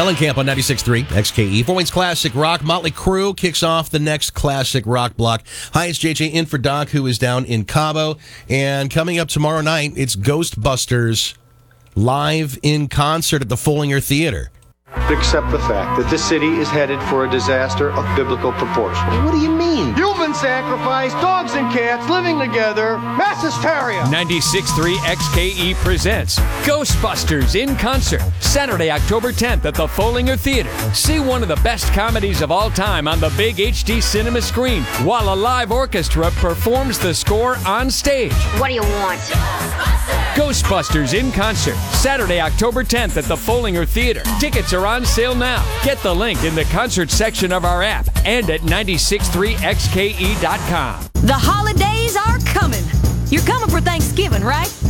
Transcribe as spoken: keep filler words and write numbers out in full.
Ellenkamp on ninety-six point three X K E. Fort Wayne's Classic Rock. Motley Crue kicks off the next Classic Rock block. Hi, it's J J in for Doc, who is down in Cabo. And coming up tomorrow night, it's Ghostbusters live in concert at the Follinger Theater. Accept the fact that this city is headed for a disaster of biblical proportion. What do you mean? Human sacrifice, dogs and cats living together, mass hysteria. ninety-six point three X K E presents Ghostbusters in concert, Saturday, October tenth at the Follinger Theater. See one of the best comedies of all time on the big H D cinema screen, while a live orchestra performs the score on stage. What do you want? Ghostbusters in concert, Saturday, October tenth at the Follinger Theater. Tickets are on sale now. Get the link in the concert section of our app and at ninety-six point three X K E dot com. The holidays are coming. You're coming for Thanksgiving, right?